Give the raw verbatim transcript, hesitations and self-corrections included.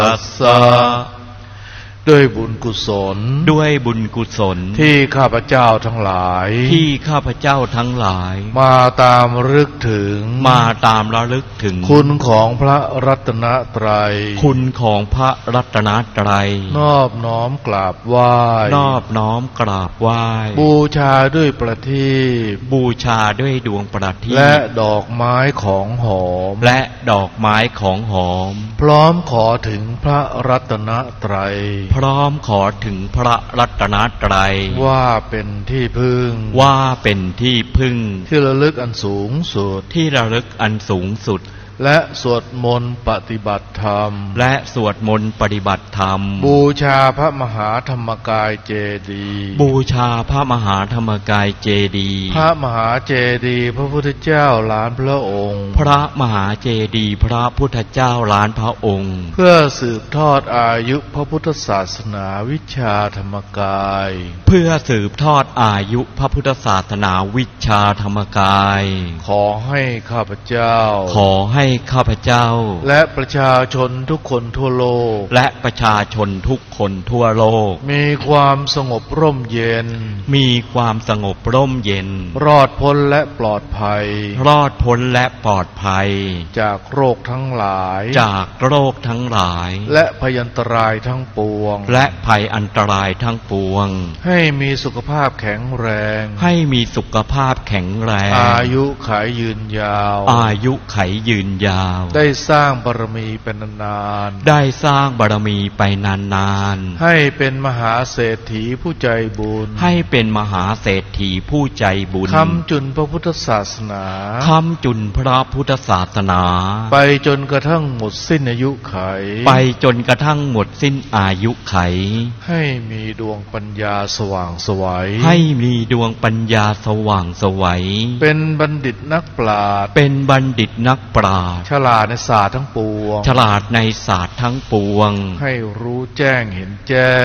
ตัสสะด้วยบุญกุศลด้วยบุญกุศลที่ข้าพเจ้าทั้งหลายที่ข้าพเจ้าทั้งหลายมาตามระลึกถึงมาตามระลึกถึงคุณของพระรัตนตรัยคุณของพระรัตนตรัยนอบน้อมกราบไหว้นอบน้อมกราบไหว้บูชาด้วยประทีปบูชาด้วยดวงประทีปและดอกไม้ของหอมและดอกไม้ของหอมพร้อมขอถึงพระรัตนตรัยพร้อมขอถึงพระรัตนตรัยว่าเป็นที่พึ่งว่าเป็นที่พึ่งที่ระลึกอันสูงสุดที่ระลึกอันสูงสุดและสวดมนต์ปฏิบัติธรรมและสวดมนต์ปฏิบัติธรรมบูชาพระมหาธรรมกายเจดีย์บูชาพระมหาธรรมกายเจดีย์พระมหาเจดีย์พระพุทธเจ้าล้านพระองค์พระมหาเจดีย์พระพุทธเจ้าล้านพระองค์เพื่อสืบทอดอายุพระพุทธศาสนาวิชาธรรมกายเพื่อสืบทอดอายุพระพุทธศาสนาวิชาธรรมกายขอให้ข้าพเจ้าขอให้ข้าพเจ้าและประชาชนทุกคนทั่วโลกและประชาชนทุกคนทั่วโลกมีความสงบร่มเย็นมีความสงบร่มเย็นรอดพ้นและปลอดภัยรอดพ้นและปลอดภัยจากโรคทั้งหลายจากโรคทั้งหลายและพยันตรายทั้งปวงและภัยอันตรายทั้งปวงให้มีสุขภาพแข็งแรงให้มีสุขภาพแข็งแรงอายุขัยยืนยาวอายุขัยยืนยาวได้สร้างบารมีเป็นนานๆได้สร้างบารมีไปนานๆให้เป็นมหาเศรษฐีผู้ใจบุญให้เป็นมหาเศรษฐีผู้ใจบุญค้ำจุนพระพุทธศาสนาค้ำจุนพระพุทธศาสนาไปจนกระทั่งหมดสิ้นอายุไขไปจนกระทั่งหมดสิ้นอายุไขให้มีดวงปัญญาสว่างไสวให้มีดวงปัญญาสว่างไสวเป็นบัณฑิตนักปราชญ์เป็นบัณฑิตนักปราชญ์ฉลาดในศาสตร์ทั้งปวงฉลาดในศาสตร์ทั้งปวงให้รู้แจ้งเห็นแจ้ง